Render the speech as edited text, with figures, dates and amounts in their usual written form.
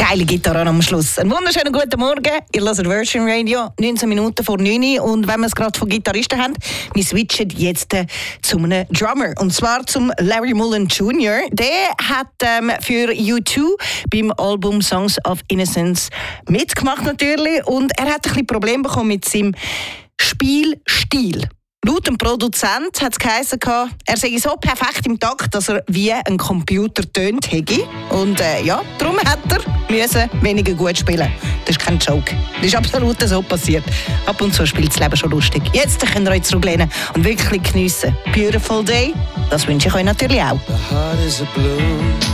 geile Gitarre am Schluss. Einen wunderschönen guten Morgen. Ihr hört Virgin Radio, 19 Minuten vor 9 Uhr. Und wenn wir es gerade von Gitarristen haben, wir switchen jetzt zu einem Drummer. Und zwar zum Larry Mullen Jr. Der hat für U2 beim Album Songs of Innocence mitgemacht natürlich. Und er hat ein bisschen Probleme bekommen mit seinem Spielstil. Laut dem Produzent hat es geheißen, er sei so perfekt im Takt, dass er wie ein Computer tönt hätte. Und darum hat er weniger gut spielen. Das ist kein Joke. Das ist absolut so passiert. Ab und zu spielt das Leben schon lustig. Jetzt könnt ihr euch zurücklehnen und wirklich geniessen. Beautiful Day, das wünsche ich euch natürlich auch.